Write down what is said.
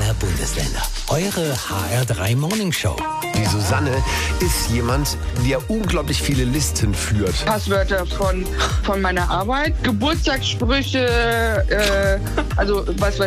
Bundesländer. Eure HR3 Morning Show. Die Susanne ist jemand, der unglaublich viele Listen führt. Passwörter von meiner Arbeit, Geburtstagssprüche, also was weiß